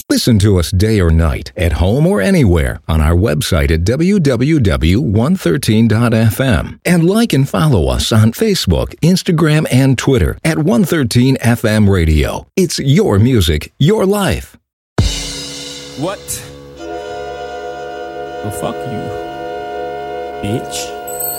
Listen to us day or night, at home or anywhere, on our website at www.113.fm. And like and follow us on Facebook, Instagram, and Twitter at 113FM Radio. It's your music, your life. What? Well, fuck you, bitch.